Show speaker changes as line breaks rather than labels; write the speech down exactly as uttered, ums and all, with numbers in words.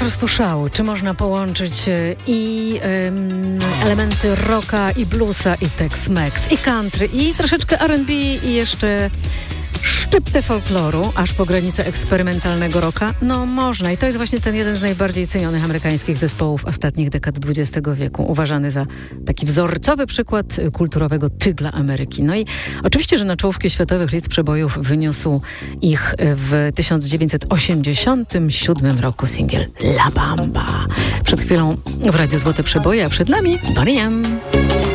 prostu szał. Czy można połączyć i um, elementy rocka, i bluesa, i Tex-Mex, i country, i troszeczkę R and B, i jeszcze szczyptę folkloru, aż po granicę eksperymentalnego rocka? No można. I to jest właśnie ten jeden z najbardziej cenionych amerykańskich zespołów ostatnich dekad dwudziestego wieku. Uważany za taki wzorcowy przykład kulturowego tygla Ameryki. No i oczywiście, że na czołówkę światowych list przebojów wyniósł ich w tysiąc dziewięćset osiemdziesiątym siódmym roku singiel La Bamba. Przed chwilą w Radiu Złote Przeboje, a przed nami Bonnie M.